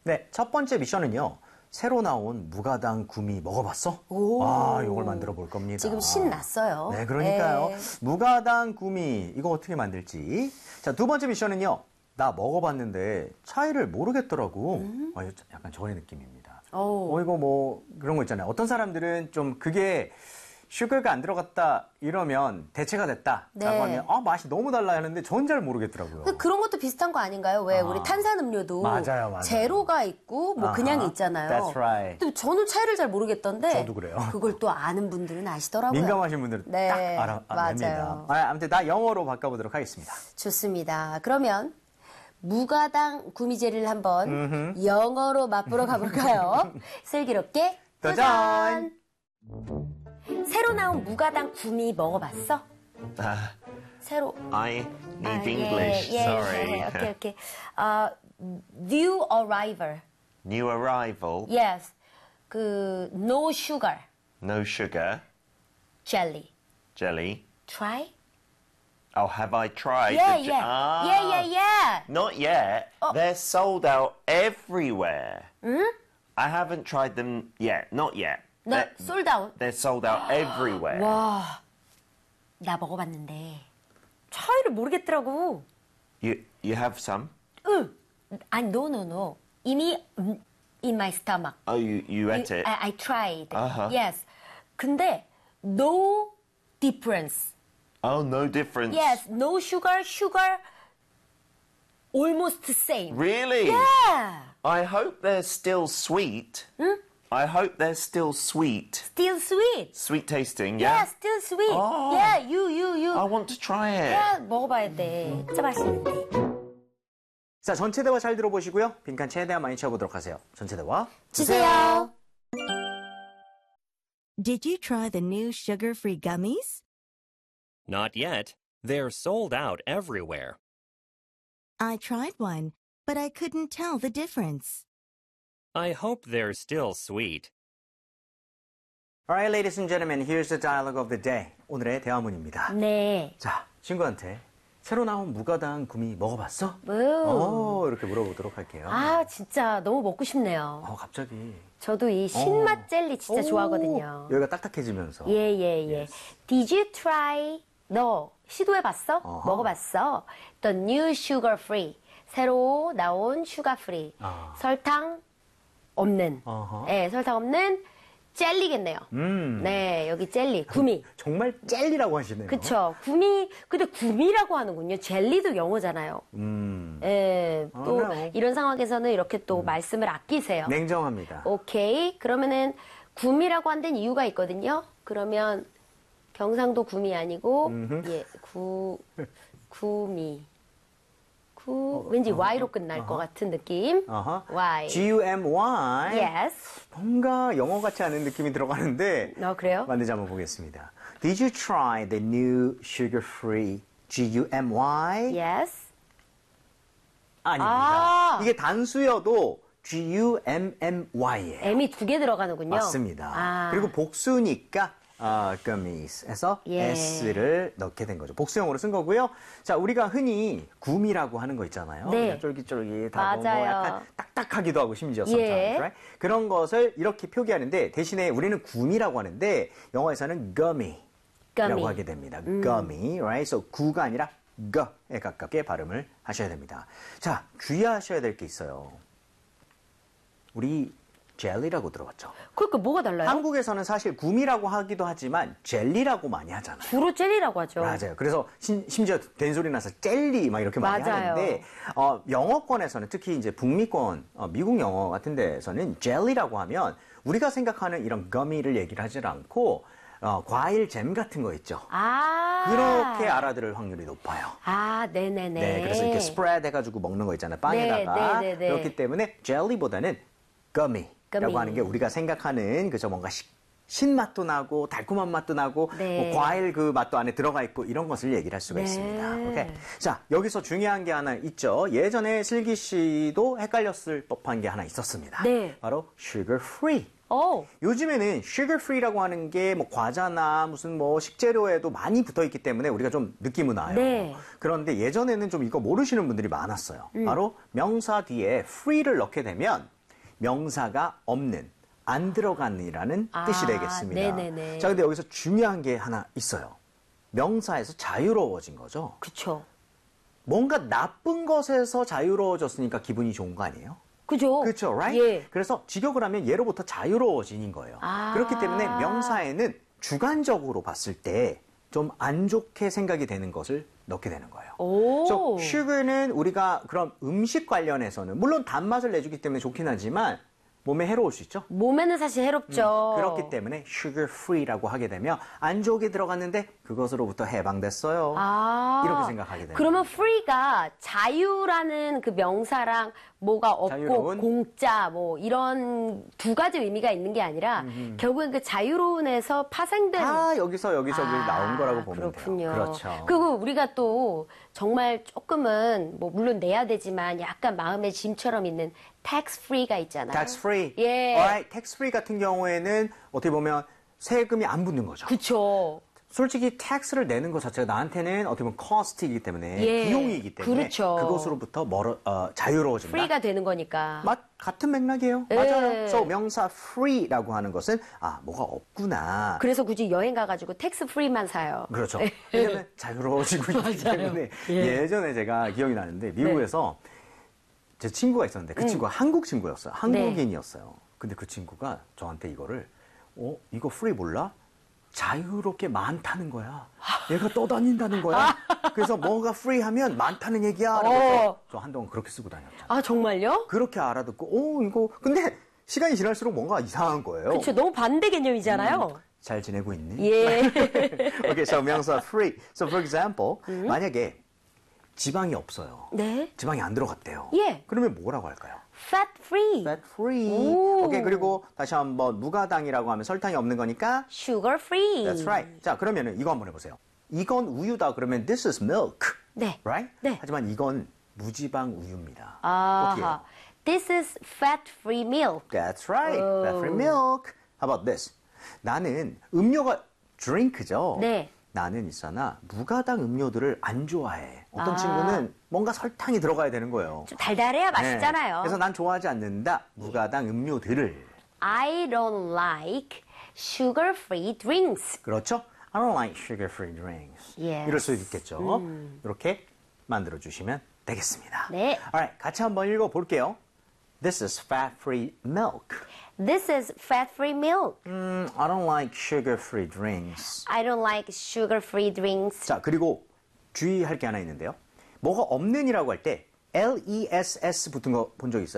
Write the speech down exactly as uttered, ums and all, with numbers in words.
네, 첫 번째 미션은요. 새로 나온 무가당 구미 먹어봤어? 오. 아, 이걸 만들어 볼 겁니다. 지금 신났어요. 네, 그러니까요. 에이. 무가당 구미 이거 어떻게 만들지? 자, 두 번째 미션은요. 나 먹어봤는데 차이를 모르겠더라고. 음? 아, 이거 약간 저의 느낌입니다. 오. 어, 이거 뭐 그런 거 있잖아요. 어떤 사람들은 좀 그게 슈거가 안 들어갔다 이러면 대체가 됐다. 네. 라고 하면 아, 맛이 너무 달라 하는데 전 잘 모르겠더라고요. 그- 그런 것도 비슷한 거 아닌가요? 왜 아. 우리 탄산음료도 맞아요, 맞아요. 제로가 있고 뭐 아하. 그냥 있잖아요. That's right. 근데 저는 차이를 잘 모르겠던데 저도 그래요. 그걸 또 아는 분들은 아시더라고요. 민감하신 분들은 네, 딱 알아, 알아냅니다. 맞아요. 아, 아무튼 나 영어로 바꿔보도록 하겠습니다. 좋습니다. 그러면 무가당 구미제리를 한번 영어로 맛보러 가볼까요? 슬기롭게 도전! 새로 나온 무가당 구미 먹어봤어? Uh, 새로. I need 아, English. 예, 예, Sorry. 예, 오케이, 오케이. 어, new arrival. New arrival. Yes. 그 no sugar No sugar. jelly. Jelly. Try? Oh, have I tried? Yeah, the je- yeah. Ah, Yeah, yeah, yeah. Not yet. Oh. They're sold out everywhere. I haven't tried them yet. Not yet. 나 They're, sold out. they're sold out everywhere. 와, 나 먹어봤는데 차이를 모르겠더라고. You you have some? 응. 아니, no, no, no. 이미 음, in my stomach. Oh, you you ate it. I, I tried. 아하. Yes. 근데 no difference. Oh, no difference. Yes, no sugar, sugar almost same. Really? Yeah. I hope they're still sweet. I hope they're still sweet. Still sweet. Sweet tasting, Yeah, yeah? still sweet. Oh. Yeah, you, you, you. I want to try it. Yeah, 먹어봐야 돼. 진짜 맛있는데. 자, 전체 대화 잘 들어보시고요. 빈칸 최대한 많이 채워보도록 하세요. 전체 대화 주세요. Did you try the new sugar-free gummies? Not yet. They're sold out everywhere. I tried one, but I couldn't tell the difference. I hope they're still sweet. Alright, ladies and gentlemen, here's the dialogue of the day. 오늘의 대화문입니다. 네. 자, 친구한테 새로 나온 무가당 구미 먹어봤어? 오. 어, 이렇게 물어보도록 할게요. 아, 진짜 너무 먹고 싶네요. 어, 갑자기. 저도 이 신맛 어. 젤리 진짜 오, 좋아하거든요. 여기가 딱딱해지면서. 예, 예, 예. Did you try? 너 시도해봤어? 어허. 먹어봤어? The new sugar free. 새로 나온 슈가 프리. 아. 설탕 없는. 어허. 네, 설탕 없는 젤리겠네요. 음. 네, 여기 젤리, 구미. 정말 젤리라고 하시네요. 그쵸. 구미, 근데 구미라고 하는군요. 젤리도 영어잖아요. 음. 예, 또 아, 네. 이런 상황에서는 이렇게 또 말씀을 아끼세요. 냉정합니다. 오케이. 그러면은 구미라고 한 데는 이유가 있거든요. 그러면 경상도 구미 아니고 예, 구 구미. 구 왠지 Y로 끝날 것 같은 느낌. 어허. Y. G-U-M-Y. Yes. 뭔가 영어 같지 않은 느낌이 들어가는데 어, 그래요? 만들지 한번 보겠습니다. Did you try the new sugar-free G-U-M-Y? Yes. 아닙니다. 아. 이게 단수여도 G-U-M-M-Y예요. M이 두 개 들어가는군요. 맞습니다. 아. 그리고 복수니까 어, gummies에서 예. S를 넣게 된 거죠. 복수형으로 쓴 거고요. 자, 우리가 흔히 구미라고 하는 거 있잖아요. 네. 그냥 쫄깃쫄깃하고 뭐 맞아요. 약간 딱딱하기도 하고 심지어 예. sometimes, right? 그런 것을 이렇게 표기하는데 대신에 우리는 구미라고 하는데 영어에서는 gummy. 라고 Gummy. 하게 됩니다. gummy, right? So 구가 아니라 g에 가깝게 발음을 하셔야 됩니다. 자, 주의하셔야 될 게 있어요. 우리 젤리라고 들어봤죠? 그러니까 뭐가 달라요? 한국에서는 사실 구미라고 하기도 하지만 젤리라고 많이 하잖아요. 주로 젤리라고 하죠. 맞아요. 그래서 심, 심지어 된소리 나서 젤리 막 이렇게 많이 맞아요. 하는데 어, 영어권에서는 특히 이제 북미권, 어, 미국 영어 같은 데서는 젤리라고 하면 우리가 생각하는 이런 거미를 얘기를 하지 않고 어, 과일 잼 같은 거 있죠. 아. 그렇게 알아들을 확률이 높아요. 아, 네네네. 네, 그래서 이렇게 스프레드 해가지고 먹는 거 있잖아요. 빵에다가. 네, 네, 네, 네. 그렇기 때문에 젤리보다는 거미라고 거미. 하는 게 우리가 생각하는 그저 뭔가 시, 신맛도 나고 달콤한 맛도 나고 네. 뭐 과일 그 맛도 안에 들어가 있고 이런 것을 얘기를 할 수가 네. 있습니다. 오케이. 자, 여기서 중요한 게 하나 있죠. 예전에 슬기 씨도 헷갈렸을 법한 게 하나 있었습니다. 네. 바로 sugar free. 오. 요즘에는 sugar free라고 하는 게 뭐 과자나 무슨 뭐 식재료에도 많이 붙어 있기 때문에 우리가 좀 느낌은 와요. 네. 그런데 예전에는 좀 이거 모르시는 분들이 많았어요. 바로 명사 뒤에 free를 넣게 되면 명사가 없는, 안 들어간이라는 아, 뜻이 되겠습니다. 네네네. 자, 근데 여기서 중요한 게 하나 있어요. 명사에서 자유로워진 거죠. 그쵸. 뭔가 나쁜 것에서 자유로워졌으니까 기분이 좋은 거 아니에요? 그죠? 그렇죠, right? 예. 그래서 직역을 하면 예로부터 자유로워진인 거예요. 아. 그렇기 때문에 명사에는 주관적으로 봤을 때 좀 안 좋게 생각이 되는 것을 넣게 되는 거예요. 오. So, sugar는 우리가 그럼 음식 관련해서는 물론 단맛을 내주기 때문에 좋긴 하지만 몸에 해로울 수 있죠. 몸에는 사실 해롭죠. 그렇기 때문에 sugar free라고 하게 되면 안 좋게 들어갔는데 그것으로부터 해방됐어요. 아. 이렇게 생각하게 되는 그러면 free가 자유라는 그 명사랑 뭐가 없고 자유로운? 공짜 뭐 이런 두 가지 의미가 있는 게 아니라 결국엔 그 자유로운에서 파생된 다 여기서 여기서 아, 나온 거라고 보면 그렇군요. 돼요. 그렇죠. 그리고 우리가 또 정말 조금은 뭐 물론 내야 되지만 약간 마음의 짐처럼 있는 tax free가 있잖아요. tax free. 예. Alright, tax free 같은 경우에는 어떻게 보면 세금이 안 붙는 거죠. 그쵸. 솔직히 tax를 내는 것 자체가 나한테는 어떻게 보면 cost이기 때문에 예. 비용이기 때문에 그렇죠. 그것으로부터 멀어 어, 자유로워진다. free가 되는 거니까. 맞 같은 맥락이에요. 예. 맞아요. So, 명사 free라고 하는 것은 아 뭐가 없구나. 그래서 굳이 여행 가가지고 tax free만 사요. 그렇죠. 왜냐면 자유로워지고 있기 때문에 예전에 제가 기억이 나는데 미국에서 제 친구가 있었는데 그 친구가 한국 친구였어요. 한국인이었어요. 근데 그 친구가 저한테 이거를 어 이거 프리 몰라? 자유롭게 많다는 거야. 얘가 떠다닌다는 거야. 그래서 뭔가 프리 하면 많다는 얘기야. 그래서 어. 저 한동안 그렇게 쓰고 다녔죠. 아 정말요? 그렇게 알아듣고 오 이거 근데 시간이 지날수록 뭔가 이상한 거예요. 그쵸. 너무 반대 개념이잖아요. 잘 지내고 있니? 예. okay, so 명사 free. So for example, 만약에 지방이 없어요. 네. 지방이 안 들어갔대요. 예. 그러면 뭐라고 할까요? fat free. fat free. 오. 오케이, 그리고 다시 한번 무가당이라고 하면 설탕이 없는 거니까 sugar free. that's right. 자, 그러면은 이거 한번 해보세요. 이건 우유다 그러면 this is milk. 네. right? 네. 하지만 이건 무지방 우유입니다. 아하. 어떻게 해요? This is fat free milk. That's right. fat free milk. How about this? 나는 음료가 drink죠. 네. 나는 있잖아 무가당 음료들을 안 좋아해. 어떤 아. 친구는 뭔가 설탕이 들어가야 되는 거예요. 좀 달달해야 맛있잖아요. 네. 그래서 난 좋아하지 않는다. 무가당 음료들을. I don't like sugar free drinks. 그렇죠? I don't like sugar-free drinks. Yes. 이럴 수도 있겠죠. 이렇게 만들어주시면 되겠습니다. 네. Alright, 같이 한번 읽어볼게요. This is fat-free milk. This is fat free milk. Mm, I don't like sugar-free drinks. I don't like sugar free drinks. 자, 그리고 주의할 게 하나 있는데요. 뭐가 없는이라고 할 때 L E S S 붙은 거 본 적 있어요?